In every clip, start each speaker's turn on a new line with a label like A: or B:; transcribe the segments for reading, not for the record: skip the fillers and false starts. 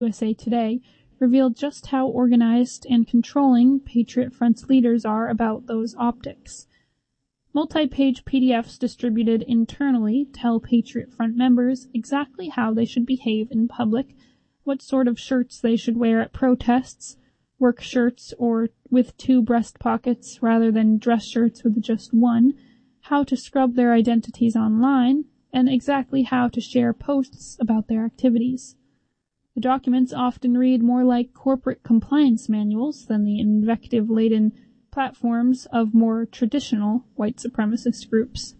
A: USA Today revealed just how organized and controlling Patriot Front's leaders are about those optics. Multi-page PDFs distributed internally tell Patriot Front members exactly how they should behave in public, what sort of shirts they should wear at protests, work shirts or with 2 breast pockets rather than dress shirts with just 1, how to scrub their identities online, and exactly how to share posts about their activities. The documents often read more like corporate compliance manuals than the invective-laden platforms of more traditional white supremacist groups.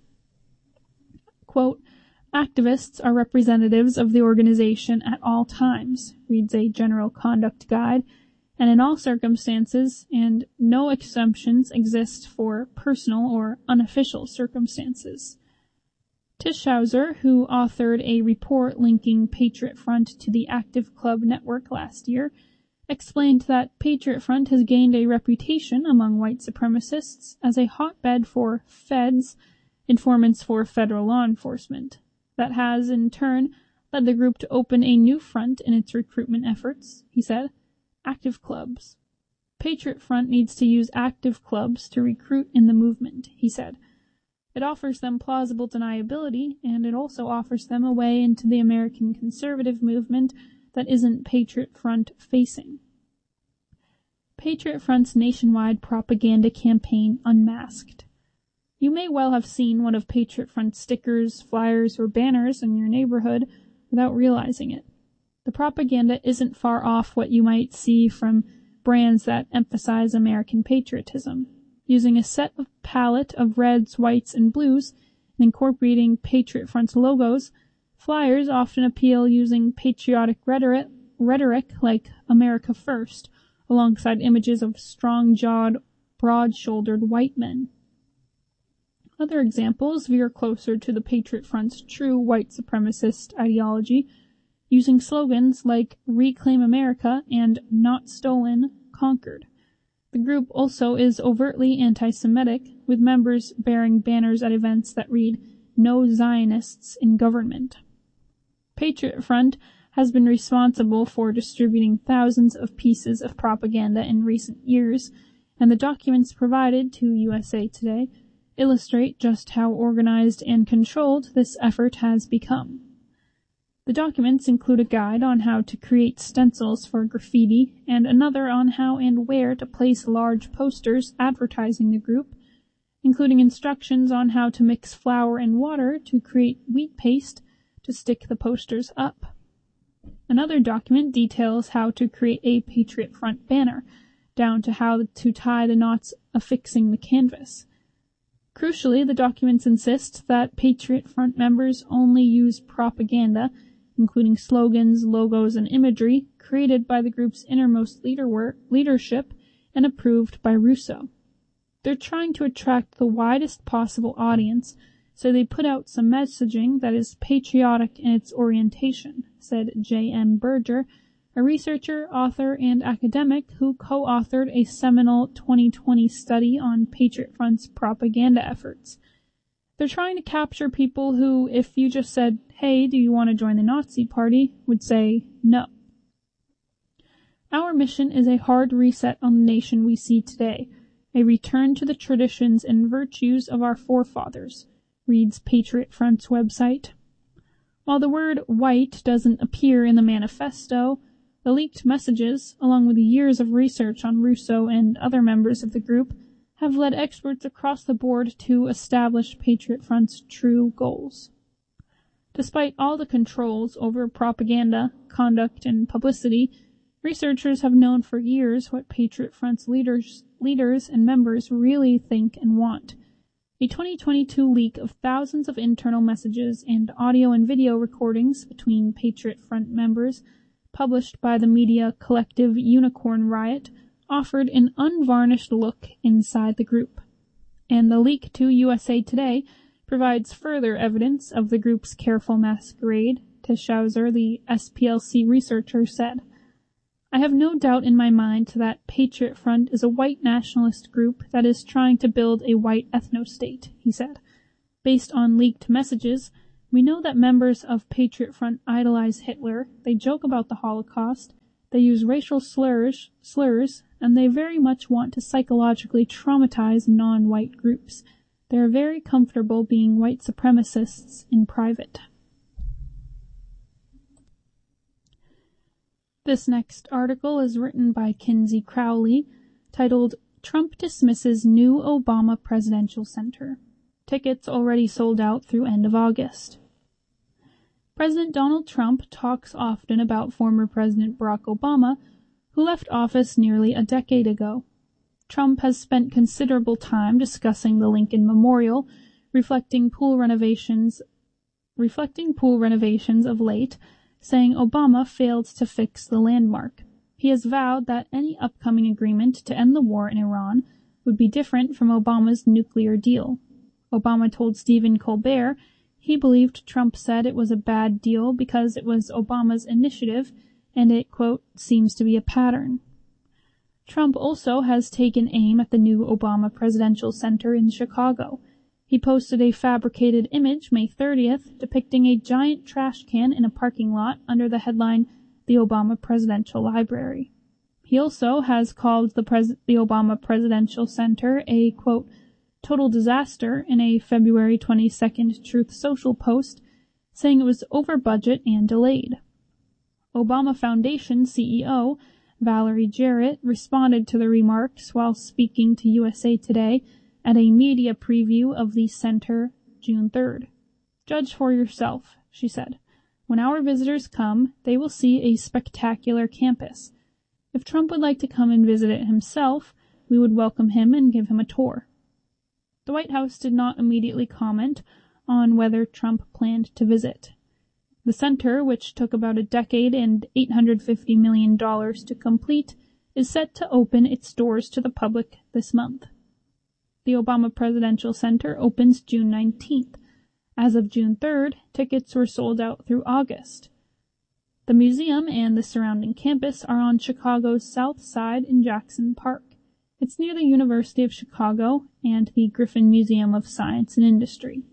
A: Quote, "Activists are representatives of the organization at all times," reads a general conduct guide, "and in all circumstances, and no exemptions exist for personal or unofficial circumstances." Tischhauser, who authored a report linking Patriot Front to the Active Club network last year, explained that Patriot Front has gained a reputation among white supremacists as a hotbed for feds, informants for federal law enforcement, that has, in turn, led the group to open a new front in its recruitment efforts, he said, active clubs. Patriot Front needs to use active clubs to recruit in the movement, he said. It offers them plausible deniability, and it also offers them a way into the American conservative movement that isn't Patriot Front facing. Patriot Front's nationwide propaganda campaign unmasked. You may well have seen one of Patriot Front's stickers, flyers, or banners in your neighborhood without realizing it. The propaganda isn't far off what you might see from brands that emphasize American patriotism. Using a set of palette of reds, whites, and blues, and incorporating Patriot Front's logos, flyers often appeal using patriotic rhetoric like America First, alongside images of strong-jawed, broad-shouldered white men. Other examples veer closer to the Patriot Front's true white supremacist ideology, using slogans like Reclaim America and Not Stolen, Conquered. The group also is overtly anti-Semitic, with members bearing banners at events that read, "No Zionists in Government." Patriot Front has been responsible for distributing thousands of pieces of propaganda in recent years, and the documents provided to USA Today illustrate just how organized and controlled this effort has become. The documents include a guide on how to create stencils for graffiti and another on how and where to place large posters advertising the group, including instructions on how to mix flour and water to create wheat paste to stick the posters up. Another document details how to create a Patriot Front banner, down to how to tie the knots affixing the canvas. Crucially, the documents insist that Patriot Front members only use propaganda, including slogans, logos, and imagery, created by the group's innermost leadership and approved by Russo. They're trying to attract the widest possible audience, so they put out some messaging that is patriotic in its orientation, said J.M. Berger, a researcher, author, and academic who co-authored a seminal 2020 study on Patriot Front's propaganda efforts. They're trying to capture people who, if you just said, "Hey, do you want to join the Nazi Party?" would say no. Our mission is a hard reset on the nation we see today, a return to the traditions and virtues of our forefathers, reads Patriot Front's website. While the word white doesn't appear in the manifesto, the leaked messages, along with years of research on Russo and other members of the group, have led experts across the board to establish Patriot Front's true goals. Despite all the controls over propaganda, conduct, and publicity, researchers have known for years what Patriot Front's leaders and members really think and want. A 2022 leak of thousands of internal messages and audio and video recordings between Patriot Front members, published by the media collective Unicorn Riot, offered an unvarnished look inside the group. And the leak to USA Today provides further evidence of the group's careful masquerade, Tischhauser, the SPLC researcher, said. "I have no doubt in my mind that Patriot Front is a white nationalist group that is trying to build a white ethno-state," he said. Based on leaked messages, We know that members of Patriot Front idolize Hitler, they joke about the Holocaust, they use racial slurs, and they very much want to psychologically traumatize non-white groups. They are very comfortable being white supremacists in private. This next article is written by Kinsey Crowley, titled Trump Dismisses New Obama Presidential Center. Tickets already sold out through end of August. President Donald Trump talks often about former President Barack Obama, who left office nearly a decade ago. Trump has spent considerable time discussing the Lincoln Memorial, reflecting pool renovations of late, saying Obama failed to fix the landmark. He has vowed that any upcoming agreement to end the war in Iran would be different from Obama's nuclear deal. Obama told Stephen Colbert he believed Trump said it was a bad deal because it was Obama's initiative and it, quote, seems to be a pattern. Trump also has taken aim at the new Obama Presidential Center in Chicago. He posted a fabricated image May 30th depicting a giant trash can in a parking lot under the headline, The Obama Presidential Library. He also has called the Obama Presidential Center a, quote, total disaster in a February 22nd Truth Social post, saying it was over budget and delayed. Obama Foundation CEO Valerie Jarrett responded to the remarks while speaking to USA Today at a media preview of the center June 3rd. Judge for yourself, she said. When our visitors come, they will see a spectacular campus. If Trump would like to come and visit it himself, we would welcome him and give him a tour. The White House did not immediately comment on whether Trump planned to visit. The center, which took about a decade and $850 million to complete, is set to open its doors to the public this month. The Obama Presidential Center opens June 19th. As of June 3rd, tickets were sold out through August. The museum and the surrounding campus are on Chicago's south side in Jackson Park. It's near the University of Chicago and the Griffin Museum of Science and Industry.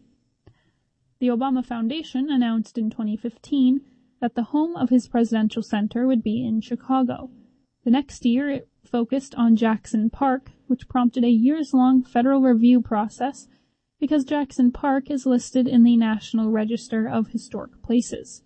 A: The Obama Foundation announced in 2015 that the home of his presidential center would be in Chicago. The next year, it focused on Jackson Park, which prompted a years-long federal review process because Jackson Park is listed in the National Register of Historic Places.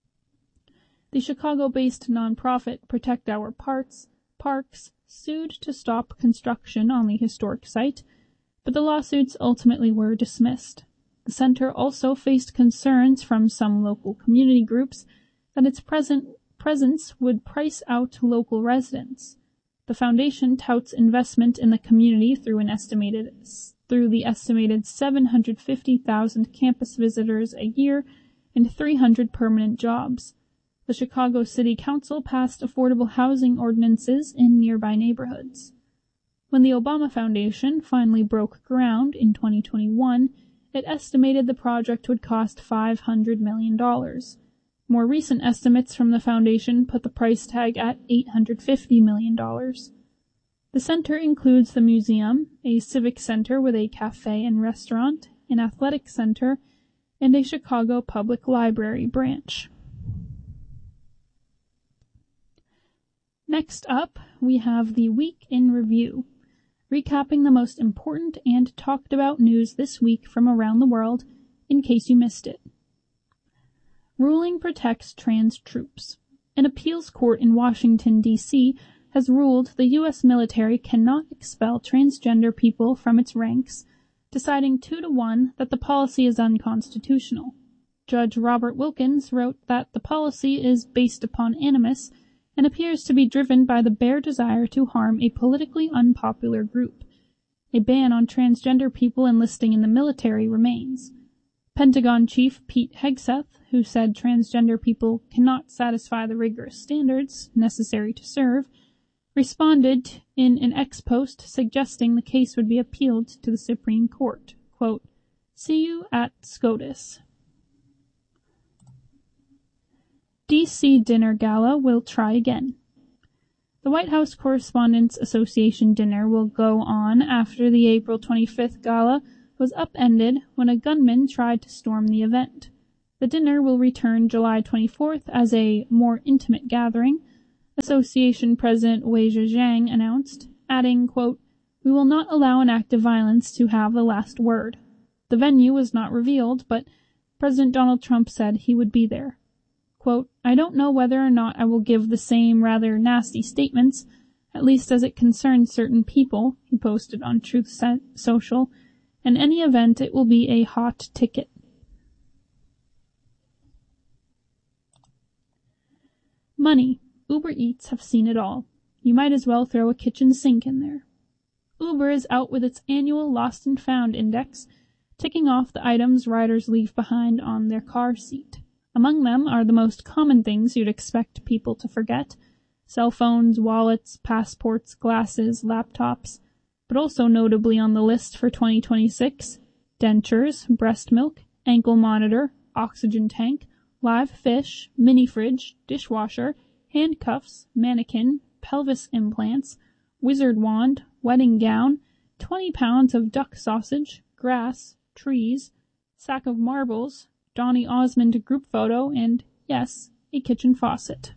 A: The Chicago-based nonprofit Protect Our Parks sued to stop construction on the historic site, but the lawsuits ultimately were dismissed. The center also faced concerns from some local community groups that its presence would price out local residents. The foundation touts investment in the community through the estimated 750,000 campus visitors a year and 300 permanent jobs. The Chicago City Council passed affordable housing ordinances in nearby neighborhoods. When the Obama Foundation finally broke ground in 2021, it estimated the project would cost $500 million. More recent estimates from the foundation put the price tag at $850 million. The center includes the museum, a civic center with a cafe and restaurant, an athletic center, and a Chicago Public Library branch. Next up, we have the Week in Review, recapping the most important and talked about news this week from around the world, in case you missed it. Ruling protects trans troops. An appeals court in Washington, D.C. has ruled the U.S. military cannot expel transgender people from its ranks, deciding 2-1 that the policy is unconstitutional. Judge Robert Wilkins wrote that the policy is based upon animus and appears to be driven by the bare desire to harm a politically unpopular group. A ban on transgender people enlisting in the military remains. Pentagon Chief Pete Hegseth, who said transgender people cannot satisfy the rigorous standards necessary to serve, responded in an ex-post suggesting the case would be appealed to the Supreme Court. Quote, "See you at SCOTUS." D.C. dinner gala will try again. The White House Correspondents Association dinner will go on after the April 25th gala was upended when a gunman tried to storm the event. The dinner will return July 24th as a more intimate gathering, Association President Wei Zhejiang announced, adding, quote, "We will not allow an act of violence to have the last word." The venue was not revealed, but President Donald Trump said he would be there. Quote, "I don't know whether or not I will give the same rather nasty statements, at least as it concerns certain people," he posted on Truth Social. "In any event, it will be a hot ticket." Money. Uber Eats have seen it all. You might as well throw a kitchen sink in there. Uber is out with its annual Lost and Found Index, ticking off the items riders leave behind on their car seat. Among them are the most common things you'd expect people to forget: cell phones, wallets, passports, glasses, laptops, but also notably on the list for 2026, dentures, breast milk, ankle monitor, oxygen tank, live fish, mini fridge, dishwasher, handcuffs, mannequin, pelvis implants, wizard wand, wedding gown, 20 pounds of duck sausage, grass, trees, sack of marbles, Donny Osmond group photo, and, yes, a kitchen faucet.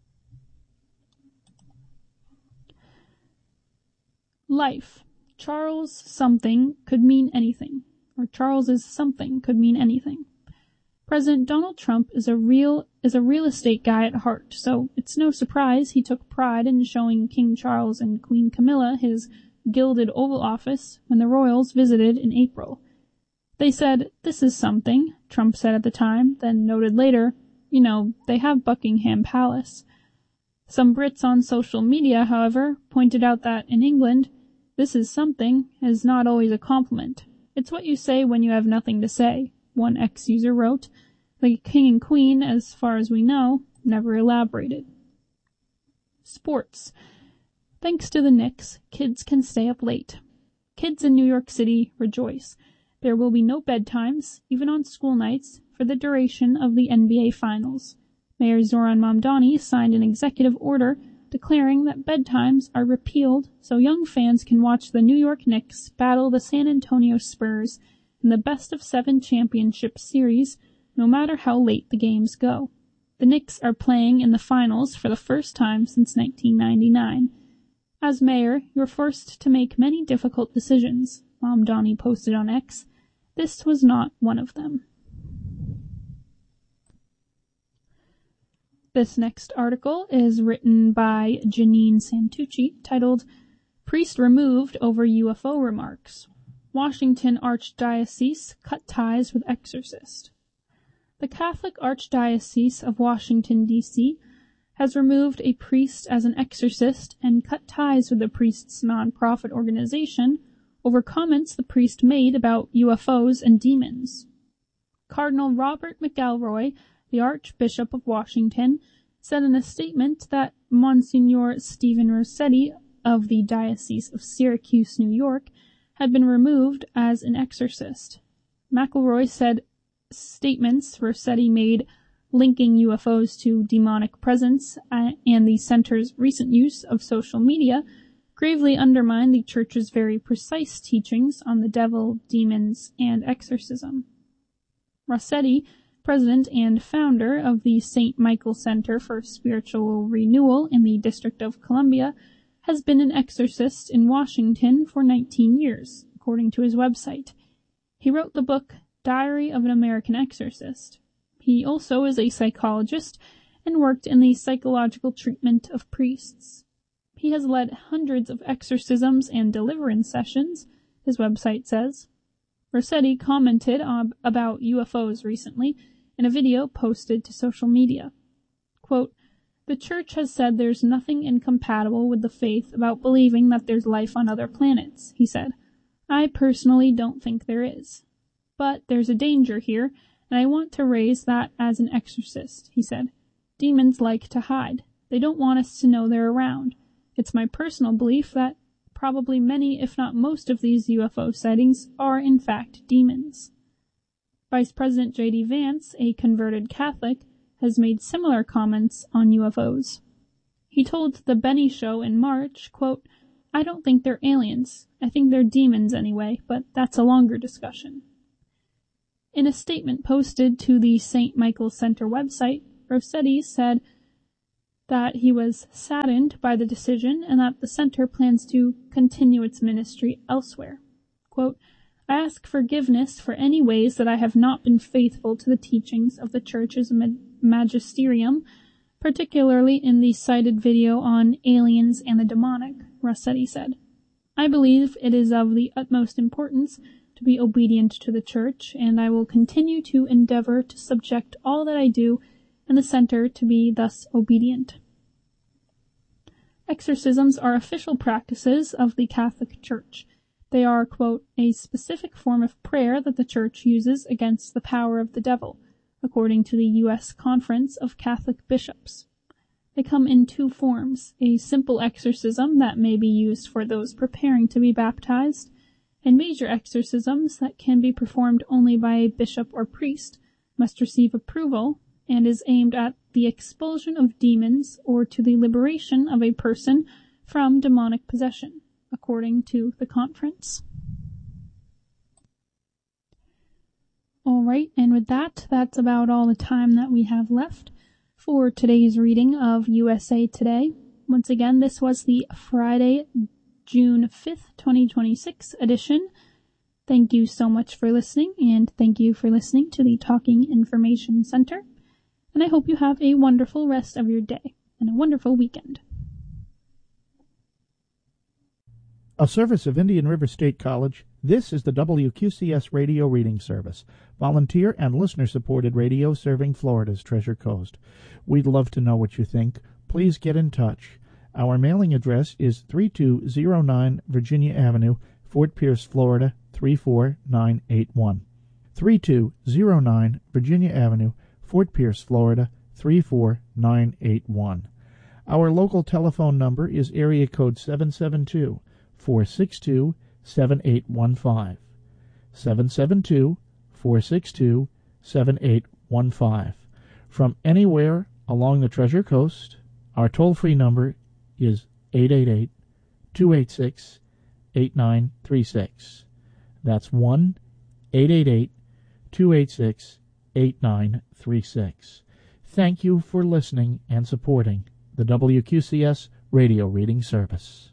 A: Life. Charles something could mean anything, or Charles's something could mean anything. President Donald Trump is a real estate guy at heart, so it's no surprise he took pride in showing King Charles and Queen Camilla his gilded Oval Office when the royals visited in April. They said, "This is something," Trump said at the time, then noted later, they have Buckingham Palace. Some Brits on social media, however, pointed out that in England, "This is something" is not always a compliment. It's what you say when you have nothing to say, one ex-user wrote. The king and queen, as far as we know, never elaborated. Sports. Thanks to the Knicks, kids can stay up late. Kids in New York City rejoice. There will be no bedtimes, even on school nights, for the duration of the NBA Finals. Mayor Zoran Mamdani signed an executive order declaring that bedtimes are repealed so young fans can watch the New York Knicks battle the San Antonio Spurs in the best-of-7 championship series, no matter how late the games go. The Knicks are playing in the finals for the first time since 1999. As mayor, you're forced to make many difficult decisions, Mamdani posted on X. This was not one of them. This next article is written by Janine Santucci, titled "Priest Removed Over UFO Remarks. Washington Archdiocese Cut Ties with Exorcist." The Catholic Archdiocese of Washington, D.C. has removed a priest as an exorcist and cut ties with the priest's nonprofit organization over comments the priest made about UFOs and demons. Cardinal Robert McElroy, the Archbishop of Washington, said in a statement that Monsignor Stephen Rossetti of the Diocese of Syracuse, New York, had been removed as an exorcist. McElroy said statements Rossetti made linking UFOs to demonic presence and the center's recent use of social media gravely undermine the Church's very precise teachings on the devil, demons, and exorcism. Rossetti, president and founder of the St. Michael Center for Spiritual Renewal in the District of Columbia, has been an exorcist in Washington for 19 years, according to his website. He wrote the book Diary of an American Exorcist. He also is a psychologist and worked in the psychological treatment of priests. He has led hundreds of exorcisms and deliverance sessions, his website says. Rossetti commented about UFOs recently in a video posted to social media. Quote, "The Church has said there's nothing incompatible with the faith about believing that there's life on other planets," he said. "I personally don't think there is. But there's a danger here, and I want to raise that as an exorcist," he said. "Demons like to hide. They don't want us to know they're around. It's my personal belief that probably many, if not most, of these UFO sightings are in fact demons." Vice President J.D. Vance, a converted Catholic, has made similar comments on UFOs. He told The Benny Show in March, quote, "I don't think they're aliens. I think they're demons anyway, but that's a longer discussion." In a statement posted to the St. Michael's Center website, Rossetti said that he was saddened by the decision and that the center plans to continue its ministry elsewhere. Quote, I ask forgiveness for any ways that I have not been faithful to the teachings of the Church's magisterium, particularly in the cited video on aliens and the demonic, Rossetti said. I believe it is of the utmost importance to be obedient to the Church, and I will continue to endeavor to subject all that I do in the center to be thus obedient. Exorcisms are official practices of the Catholic Church. They are, quote, a specific form of prayer that the Church uses against the power of the devil, according to the U.S. Conference of Catholic Bishops. They come in two forms, a simple exorcism that may be used for those preparing to be baptized, and major exorcisms that can be performed only by a bishop or priest, must receive approval, and is aimed at the expulsion of demons or to the liberation of a person from demonic possession, according to the conference. All right, and with that, that's about all the time that we have left for today's reading of USA Today. Once again, this was the Friday, June 5th, 2026 edition. Thank you so much for listening, and thank you for listening to the Talking Information Center. And I hope you have a wonderful rest of your day and a wonderful weekend.
B: A service of Indian River State College, this is the WQCS Radio Reading Service, volunteer and listener-supported radio serving Florida's Treasure Coast. We'd love to know what you think. Please get in touch. Our mailing address is 3209 Virginia Avenue, Fort Pierce, Florida, 34981. 3209 Virginia Avenue, Fort Pierce, Florida, 34981. Our local telephone number is area code 772-462-7815. 772-462-7815. From anywhere along the Treasure Coast, our toll-free number is 888-286-8936. That's 1-888-286-8936. Thank you for listening and supporting the WQCS Radio Reading Service.